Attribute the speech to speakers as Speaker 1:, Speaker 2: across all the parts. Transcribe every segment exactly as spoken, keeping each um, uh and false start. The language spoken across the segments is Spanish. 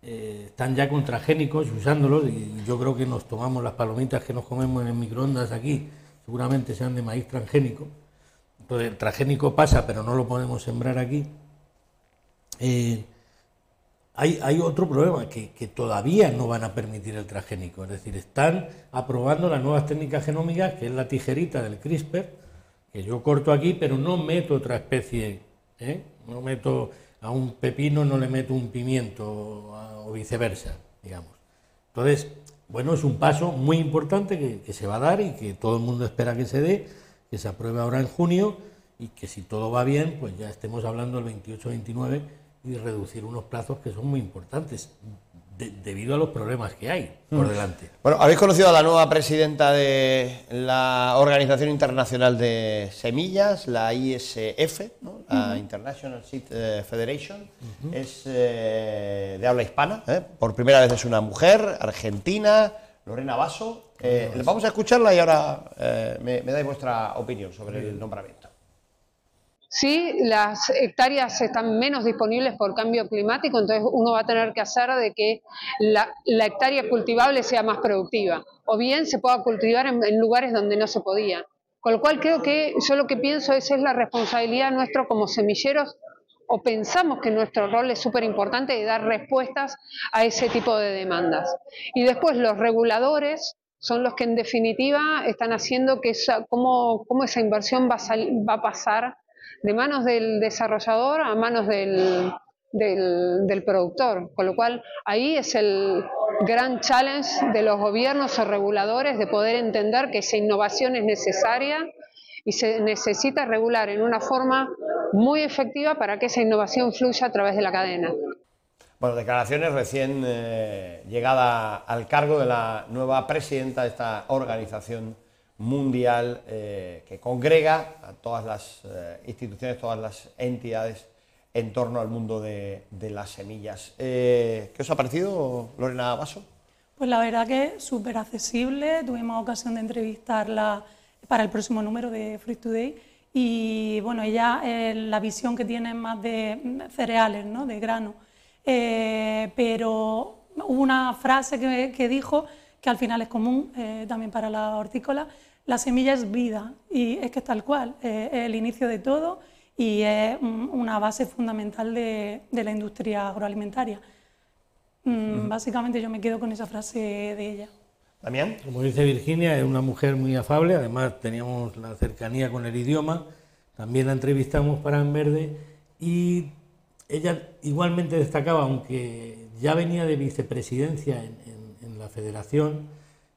Speaker 1: eh, están ya con transgénicos usándolos, y yo creo que nos tomamos las palomitas que nos comemos en el microondas aquí, seguramente sean de maíz transgénico. Entonces el transgénico pasa, pero no lo podemos sembrar aquí. Eh, hay, hay otro problema, que, que todavía no van a permitir el transgénico, es decir, están aprobando las nuevas técnicas genómicas, que es la tijerita del CRISPR, que yo corto aquí, pero no meto otra especie, ¿eh? No meto a un pepino, no le meto un pimiento, o, o viceversa, digamos. Entonces, bueno, es un paso muy importante que, que se va a dar y que todo el mundo espera que se dé, que se apruebe ahora en junio, y que si todo va bien, pues ya estemos hablando del veintiocho veintinueve y reducir unos plazos que son muy importantes, de, debido a los problemas que hay por delante.
Speaker 2: Bueno, habéis conocido a la nueva presidenta de la Organización Internacional de Semillas, la I S F, ¿no? La uh-huh. International Seed Federation, uh-huh. es eh, de habla hispana, ¿eh? Por primera vez es una mujer, argentina, Lorena Basso. Eh, Basso. Vamos a escucharla y ahora eh, me, me dais vuestra opinión sobre el nombramiento.
Speaker 3: Sí, las hectáreas están menos disponibles por cambio climático, entonces uno va a tener que hacer de que la, la hectárea cultivable sea más productiva, o bien se pueda cultivar en, en lugares donde no se podía. Con lo cual creo que yo lo que pienso es, es la responsabilidad nuestra como semilleros, o pensamos que nuestro rol es súper importante de dar respuestas a ese tipo de demandas. Y después los reguladores son los que en definitiva están haciendo que esa, cómo, cómo esa inversión va a, sal, va a pasar de manos del desarrollador a manos del, del, del productor, con lo cual ahí es el gran challenge de los gobiernos o reguladores de poder entender que esa innovación es necesaria y se necesita regular en una forma muy efectiva para que esa innovación fluya a través de la cadena.
Speaker 2: Bueno, declaraciones recién eh, llegada al cargo de la nueva presidenta de esta organización mundial eh, que congrega a todas las eh, instituciones, todas las entidades en torno al mundo de, de las semillas. Eh, ¿Qué os ha parecido, Lorena Basso?
Speaker 4: Pues la verdad que es súper accesible, tuvimos ocasión de entrevistarla para el próximo número de Fruit Today y bueno, ella, eh, la visión que tiene es más de cereales, ¿no? De grano, eh, pero hubo una frase que, que dijo que al final es común eh, también para la hortícola. La semilla es vida y es que es tal cual, eh, es el inicio de todo y es un, una base fundamental de, de la industria agroalimentaria. Mm, uh-huh. Básicamente yo me quedo con esa frase de ella.
Speaker 2: ¿Damián?
Speaker 1: Como dice Virginia, es una mujer muy afable, además teníamos la cercanía con el idioma, también la entrevistamos para En Verde y ella igualmente destacaba, aunque ya venía de vicepresidencia en, en, en la federación,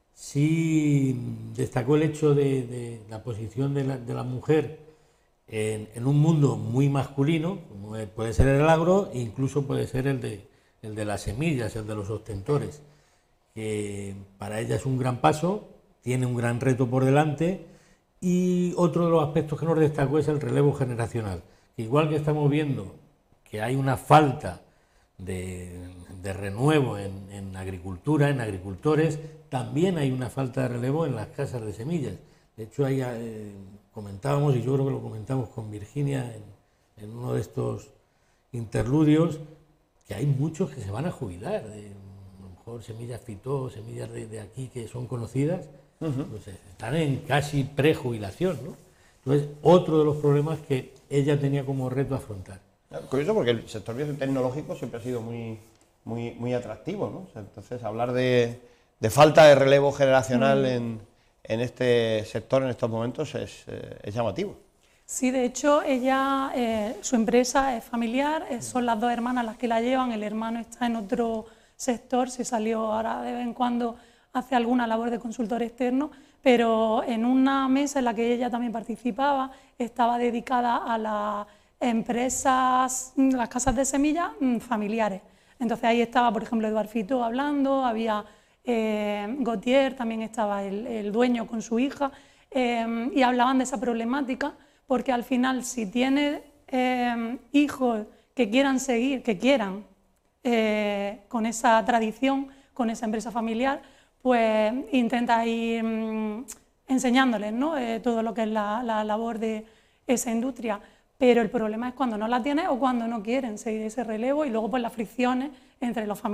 Speaker 1: sí destacó el hecho de, de la posición de la, de la mujer en, en un mundo muy masculino, como puede ser el agro, e incluso puede ser el de, el de las semillas, el de los ostentores, que para ella es un gran paso, tiene un gran reto por delante, y otro de los aspectos que nos destacó es el relevo generacional, que igual que estamos viendo que hay una falta de, de renuevo en, en agricultura, en agricultores, también hay una falta de relevo en las casas de semillas. De hecho, ahí eh, comentábamos, y yo creo que lo comentamos con Virginia en, en uno de estos interludios, que hay muchos que se van a jubilar, de, a lo mejor semillas fitó, semillas de, de aquí que son conocidas, uh-huh. pues están en casi prejubilación, ¿no? Entonces, otro de los problemas que ella tenía como reto afrontar.
Speaker 2: Curioso porque el sector biotecnológico siempre ha sido muy, muy, muy atractivo, ¿no? O sea, entonces, hablar de, de falta de relevo generacional mm. en, en este sector en estos momentos es, eh, es llamativo.
Speaker 4: Sí, de hecho, ella, eh, su empresa es familiar, eh, son las dos hermanas las que la llevan, el hermano está en otro sector, se salió ahora de vez en cuando, hace alguna labor de consultor externo, pero en una mesa en la que ella también participaba, estaba dedicada a la empresas, las casas de semillas familiares. Entonces ahí estaba, por ejemplo, Eduard Fitó hablando, había eh, Gautier, también estaba el, el dueño con su hija, eh, y hablaban de esa problemática, porque al final si tienes eh, hijos que quieran seguir, que quieran eh, con esa tradición, con esa empresa familiar, pues intenta ir mm, enseñándoles, ¿no? eh, todo lo que es la, la labor de esa industria. Pero el problema es cuando no la tienes o cuando no quieren seguir ese relevo y luego pues las fricciones entre los familiares.